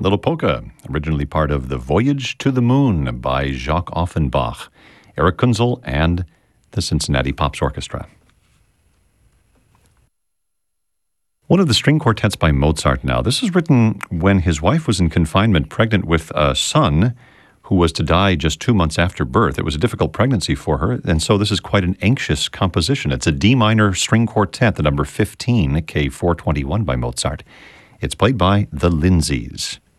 Little Polka, originally part of The Voyage to the Moon by Jacques Offenbach, Eric Kunzel, and the Cincinnati Pops Orchestra. One of the string quartets by Mozart now. This was written when his wife was in confinement, pregnant with a son who was to die just 2 months after birth. It was a difficult pregnancy for her, and so this is quite an anxious composition. It's a D minor string quartet, the number 15, K421 by Mozart. It's played by the Lindsays.